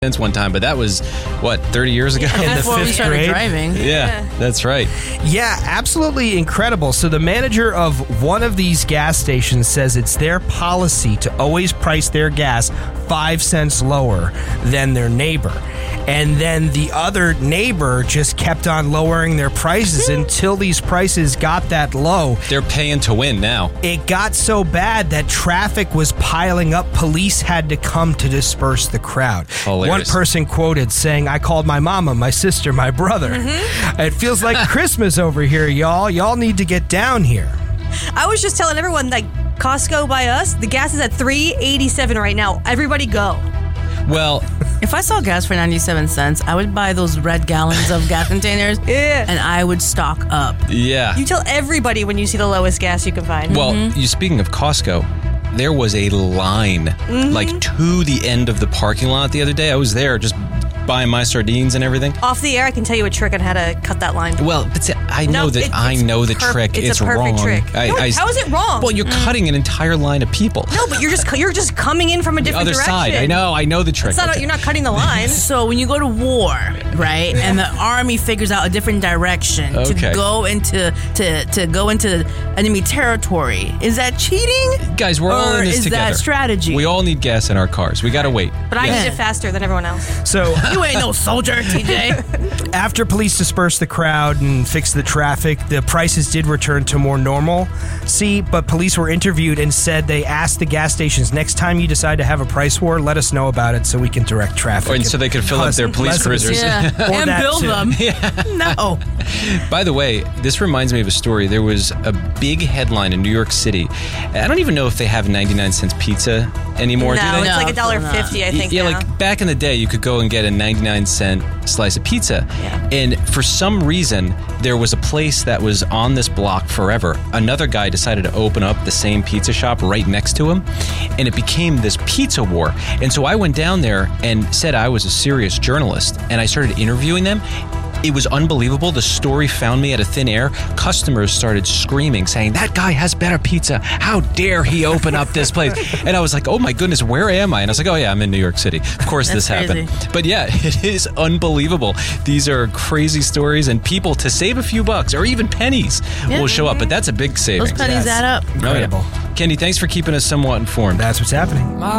cents one time, but that was, 30 years ago? In the Before we 5th started grade? driving. Yeah, that's right. Yeah, absolutely incredible. So the manager of one of these gas stations says it's their policy to always price their gas 5 cents lower than their neighbor. And then the other neighbor just kept on lowering their prices until these prices got that low. They're paying to win now. It got so bad that traffic was piling up. Police had to come to disperse the crowd. Hilarious. One person quoted saying, "I called my mama, my sister, my brother. It feels like Christmas over here, y'all. Y'all need to get down here." I was just telling everyone, like, Costco by us, the gas is at $3.87 right now. Everybody go. Well, If I saw gas for 97 cents, I would buy those red gallons of gas containers Yeah. and I would stock up. yeah. You tell everybody when you see the lowest gas you can find. Well, you speaking of Costco, there was a line like to the end of the parking lot the other day. I was there just buying my sardines and everything. Off the air, I can tell you a trick on how to cut that line. Well, but see, I know the trick. It's a perfect wrong. trick. No, how is it wrong? Well, you're cutting an entire line of people. No, but you're just coming in from a The different other direction. side. I know the trick. It's not, Okay. you're not cutting the line. So when you go to war, right, and the army figures out a different direction Okay. to go into to go into enemy territory, is that cheating? Guys, we're all Or in this is together. that strategy? We all need gas in our cars. We got to wait. But I Yes. need it faster than everyone else. So You ain't no soldier, TJ. after police dispersed the crowd and fixed the traffic, the prices did return to more normal. But police were interviewed and said they asked the gas stations, next time you decide to have a price war, let us know about it so we can direct traffic. And so they could fill up their police cruisers. Yeah, Or and that build too. them. No. By the way, this reminds me of a story. There was a big headline in New York City. I don't even know if they have 99 cents pizza anymore, do No, they? it's No, like still not. $1.50, I think. Yeah, now. like back in the day, you could go and get a 99-cent slice of pizza. Yeah. And for some reason, there was a place that was on this block forever. Another guy decided to open up the same pizza shop right next to him, and it became this pizza war. And so I went down there and said I was a serious journalist, and I started interviewing them. It was unbelievable. The story found me out of thin air. Customers started screaming, saying, "That guy has better pizza. How dare he open up this place?" And I was like, oh my goodness, where am I? And I was like, oh yeah, I'm in New York City. Of course this That's happened. crazy. But yeah, it is unbelievable. These are crazy stories, and people, to save a few bucks or even pennies, will show up. But that's a big savings. Those pennies add up. Oh, yeah. Incredible. Kenny, thanks for keeping us somewhat informed. That's what's happening.